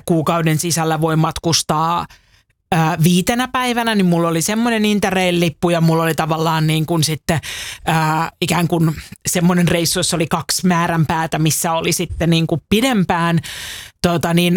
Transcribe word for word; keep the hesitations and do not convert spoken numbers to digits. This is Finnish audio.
kuukauden sisällä voi matkustaa ää, viitenä päivänä, niin mulla oli semmoinen Interrail-lippu ja mulla oli tavallaan niin kuin sitten ää, ikään kuin semmoinen reissu, jossa oli kaksi määränpäätä, missä oli sitten niin kuin pidempään tota niin,